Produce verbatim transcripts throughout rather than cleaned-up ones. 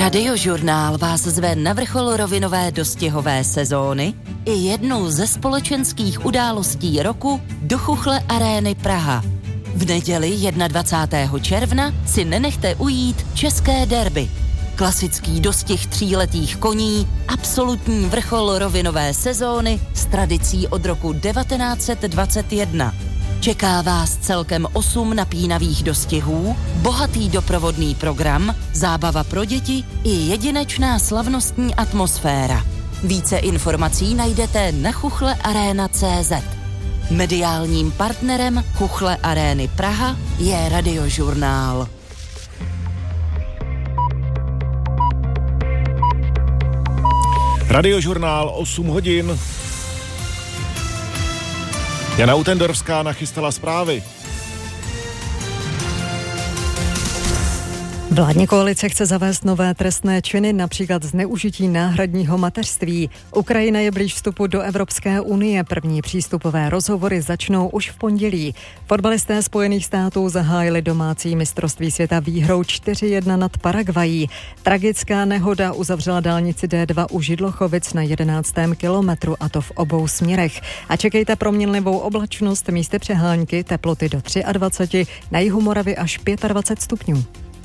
Radiožurnál vás zve na vrchol rovinové dostihové sezóny i jednu ze společenských událostí roku do Chuchle Arény Praha. V neděli dvacátého prvního června si nenechte ujít české derby. Klasický dostih tříletých koní, absolutní vrchol rovinové sezóny s tradicí od roku devatenáct set dvacet jedna. Čeká vás celkem osm napínavých dostihů, bohatý doprovodný program, zábava pro děti i jedinečná slavnostní atmosféra. Více informací najdete na chuchle arena tečka cé zet. Mediálním partnerem Chuchle Arény Praha je Radiožurnál. Radiožurnál osm hodin. Jana Utendorská nachystala zprávy. Vládní koalice chce zavést nové trestné činy, například zneužití náhradního mateřství. Ukrajina je blíž vstupu do Evropské unie. První přístupové rozhovory začnou už v pondělí. Fotbalisté Spojených států zahájili domácí mistrovství světa výhrou čtyři jedna nad Paragvají. Tragická nehoda uzavřela dálnici D dva u Židlochovic na jedenáctém kilometru, a to v obou směrech. A čekejte proměnlivou oblačnost, místy přehánky, teploty do dvacet tři, na jihu Moravy až dvacet pět stupňů.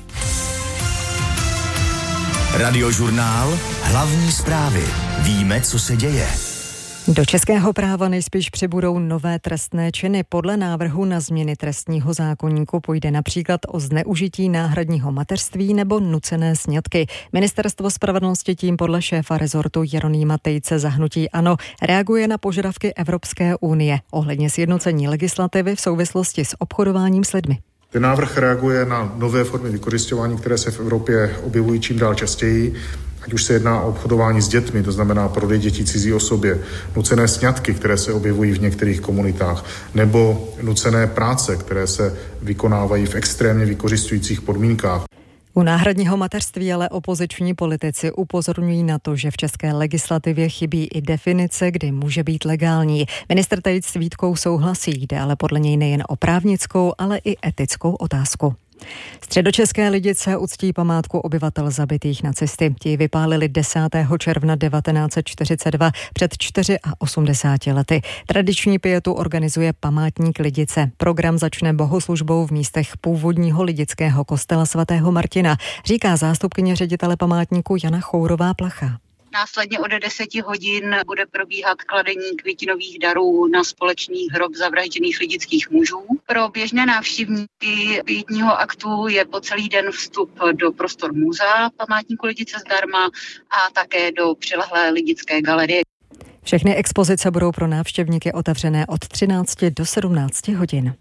Radiožurnál, hlavní zprávy. Víme, co se děje. Do českého práva nejspíš přibudou nové trestné činy. Podle návrhu na změny trestního zákoníku půjde například o zneužití náhradního mateřství nebo nucené sňatky. Ministerstvo spravedlnosti tím podle šéfa rezortu Jeronýma Tejce za hnutí ANO reaguje na požadavky Evropské unie ohledně sjednocení legislativy v souvislosti s obchodováním s lidmi. Ten návrh reaguje na nové formy vykořisťování, které se v Evropě objevují čím dál častěji, ať už se jedná o obchodování s dětmi, to znamená prodej dětí cizí osobě, nucené sňatky, které se objevují v některých komunitách, nebo nucené práce, které se vykonávají v extrémně vykořisťujících podmínkách. U náhradního mateřství ale opoziční politici upozorňují na to, že v české legislativě chybí i definice, kdy může být legální. Ministr Tejc s výtkou souhlasí, jde ale podle něj nejen o právnickou, ale i etickou otázku. Středočeské Lidice uctí památku obyvatel zabitých nacisty. Ti vypálili desátého června devatenáct set čtyřicet dva před osmdesáti čtyřmi lety. Tradiční pietu organizuje památník Lidice. Program začne bohoslužbou v místech původního lidického kostela svatého Martina, říká zástupkyně ředitele památníku Jana Chourová-Placha. Následně od deseti hodin bude probíhat kladení květinových darů na společný hrob zavražděných lidických mužů. Pro běžné návštěvníky pětního aktu je po celý den vstup do prostor muzea památníku Lidice zdarma a také do přilehlé lidické galerie. Všechny expozice budou pro návštěvníky otevřené od třinácti do sedmnácti hodin.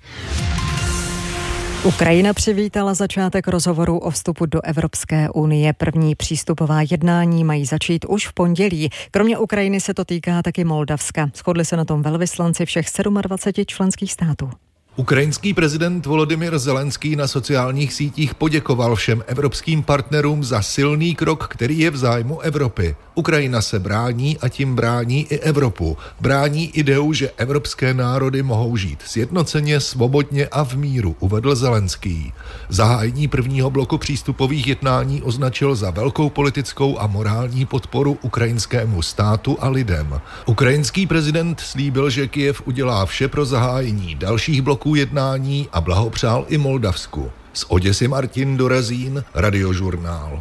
Ukrajina přivítala začátek rozhovorů o vstupu do Evropské unie. První přístupová jednání mají začít už v pondělí. Kromě Ukrajiny se to týká taky Moldavska. Shodli se na tom velvyslanci všech dvaceti sedmi členských států. Ukrajinský prezident Volodymyr Zelenský na sociálních sítích poděkoval všem evropským partnerům za silný krok, který je v zájmu Evropy. Ukrajina se brání a tím brání i Evropu. Brání ideu, že evropské národy mohou žít sjednoceně, svobodně a v míru, uvedl Zelenský. Zahájení prvního bloku přístupových jednání označil za velkou politickou a morální podporu ukrajinskému státu a lidem. Ukrajinský prezident slíbil, že Kyjev udělá vše pro zahájení dalších bloků jednání a blahopřál i Moldavsku. Z Oděsy Martin Dorazín, Radiožurnál.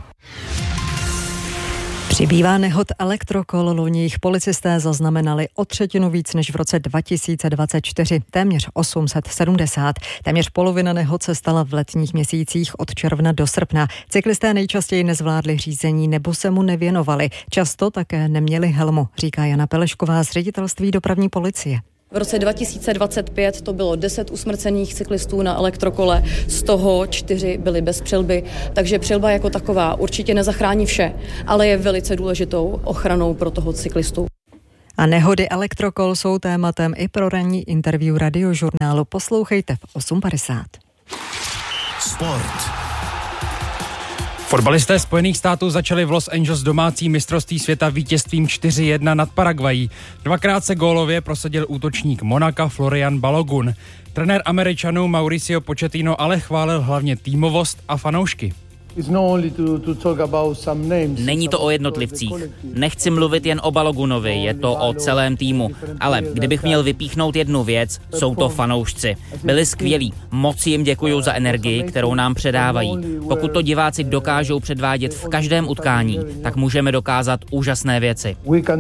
Přibývá nehod elektrokol, loni jich policisté zaznamenali o třetinu víc než v roce dva tisíce dvacet čtyři, téměř osm set sedmdesát. Téměř polovina nehod se stala v letních měsících od června do srpna. Cyklisté nejčastěji nezvládli řízení nebo se mu nevěnovali. Často také neměli helmu, říká Jana Pelešková z ředitelství dopravní policie. V roce dva tisíce dvacet pět to bylo deset usmrcených cyklistů na elektrokole, z toho čtyři byly bez přilby, takže přilba jako taková určitě nezachrání vše, ale je velice důležitou ochranou pro toho cyklistu. A nehody elektrokol jsou tématem i pro ranní interview Radiožurnálu. Poslouchejte v osm padesát. Sport. Fotbalisté Spojených států začali v Los Angeles domácí mistrovství světa vítězstvím čtyři jedna nad Paragvají. Dvakrát se gólově prosadil útočník Monaka Florian Balogun. Trenér Američanů Mauricio Pochettino ale chválil hlavně týmovost a fanoušky. Není to o jednotlivcích. Nechci mluvit jen o Balogunovi, je to o celém týmu. Ale kdybych měl vypíchnout jednu věc, jsou to fanoušci. Byli skvělí. Moc jim děkuju za energii, kterou nám předávají. Pokud to diváci dokážou předvádět v každém utkání, tak můžeme dokázat úžasné věci.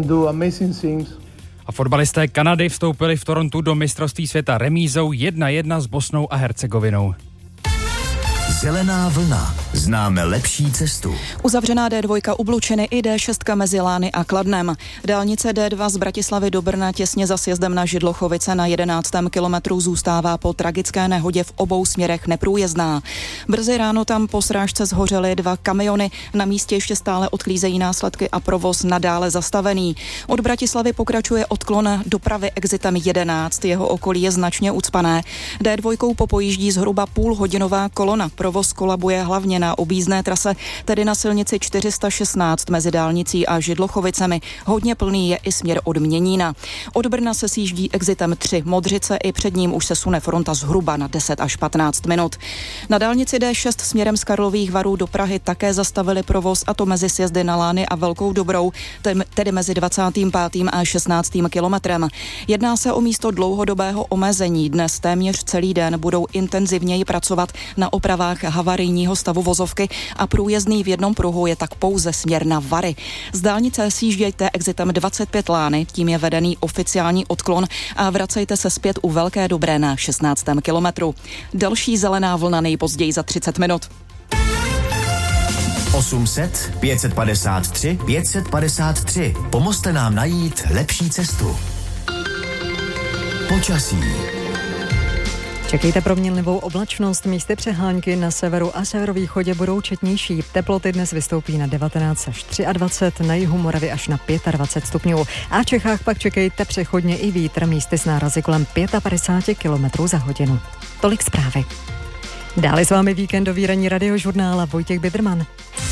A fotbalisté Kanady vstoupili v Torontu do mistrovství světa remízou jedna jedna s Bosnou a Hercegovinou. Zelená vlna. Známe lepší cestu. Uzavřená dé dva u Blučiny i dé šest mezi Lány a Kladnem. Dálnice dé dva z Bratislavy do Brna těsně za sjezdem na Židlochovice na jedenáctém kilometru zůstává po tragické nehodě v obou směrech neprůjezdná. Brzy ráno tam po srážce zhořely dva kamiony, na místě ještě stále odklízejí následky a provoz nadále zastavený. Od Bratislavy pokračuje odklon dopravy exitem jedenáct, jeho okolí je značně ucpané. dé dva popojíždí zhruba půlhodinová kolona. Provoz kolabuje hlavně na objízdné trase, tedy na silnici čtyři sta šestnáct mezi dálnicí a Židlochovicemi. Hodně plný je i směr od Měnína. Od Brna se sjíždí exitem tři Modřice, i před ním už se sune fronta zhruba na deset až patnáct minut. Na dálnici dé šest směrem z Karlových Varů do Prahy také zastavili provoz, a to mezi sjezdy na Lány a Velkou Dobrou, tedy mezi dvacátým pátým a šestnáctým kilometrem. Jedná se o místo dlouhodobého omezení. Dnes téměř celý den budou intenzivněji pracovat na opravách havarijního stavu vozovky a průjezdný v jednom pruhu je tak pouze směr na Vary. Z dálnice sjíždějte exitem dvacet pět Lány, tím je vedený oficiální odklon, a vracejte se zpět u Velké Dobré na šestnáctém kilometru. Další zelená vlna nejpozději za třicet minut. osm set, pět padesát tři, pět padesát tři. Pomozte nám najít lepší cestu. Počasí. Čekejte proměnlivou oblačnost, místy přehánky na severu a severovýchodě budou četnější. Teploty dnes vystoupí na devatenáct až dvacet tři, na jihu Moravy až na dvacet pět stupňů. A v Čechách pak čekejte přechodně i vítr, místy s nárazy kolem padesát pět kilometrů za hodinu. Tolik zprávy. Dále s vámi víkendový ranní radiožurnál Vojtěch Bidrman.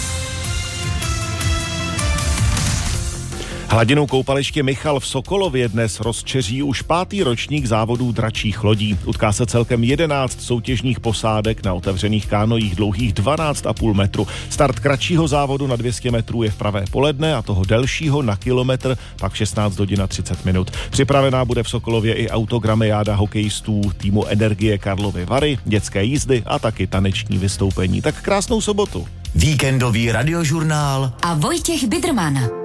Hladinou koupaliště Michal v Sokolově dnes rozčeří už pátý ročník závodů dračích lodí. Utká se celkem jedenáct soutěžních posádek na otevřených kánojích dlouhých dvanáct a půl metru. Start kratšího závodu na dvě stě metrů je v pravé poledne a toho delšího na kilometr pak v šestnáct hodin a třicet minut. Připravená bude v Sokolově i autogramiáda hokejistů týmu Energie Karlovy Vary, dětské jízdy a taky taneční vystoupení. Tak krásnou sobotu. Víkendový radiožurnál a Vojtěch Bidrman.